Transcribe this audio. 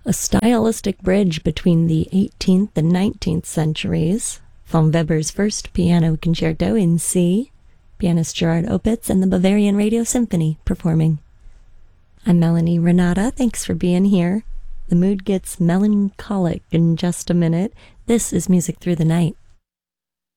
A stylistic bridge between the 18th and 19th centuries, von Weber's first piano concerto in C, pianist Gerard Opitz and the Bavarian Radio Symphony performing. I'm Melanie Renata, thanks for being here. The mood gets melancholic in just a minute. This is Music Through the Night.